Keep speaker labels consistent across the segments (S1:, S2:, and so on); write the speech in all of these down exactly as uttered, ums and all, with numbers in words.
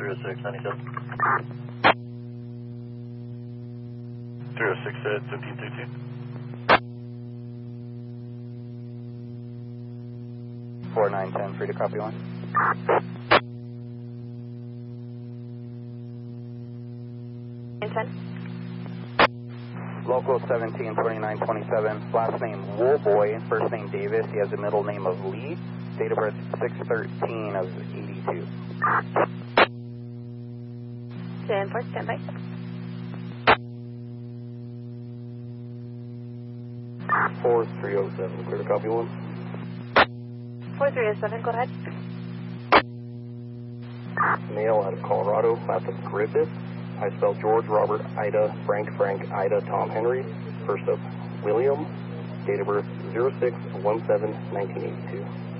S1: three oh six, ninety-seven. three oh six at fifteen thirty-two.
S2: four nine ten, free to copy one.
S3: nine ten.
S2: Local seventeen twenty-nine twenty-seven, last name Woolboy, first name Davis, he has a middle name of Lee, date of birth six thirteen of eighty-two.
S3: ten four, stand by.
S1: four three oh seven, clear to copy one.
S3: four three oh seven, go ahead.
S1: Male out of Colorado, last name Griffith. I spell George, Robert, Ida, Frank, Frank, Ida, Tom, Henry. First up, William. Date of birth zero six one seven nineteen eighty-two.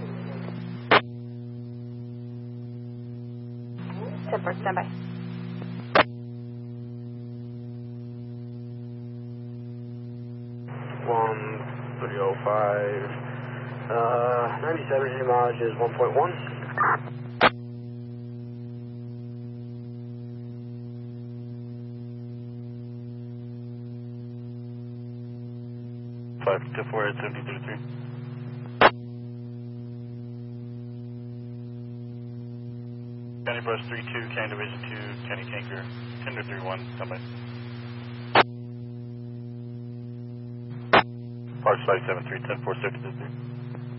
S3: ten four, stand by.
S1: one three oh five. Uh, ninety-seven mileage is one point one. five to four at seventy thirty-three. County Bus three two, County Division two, County Tanker, ten to three one, standby. Park Flight seven three ten four six two three.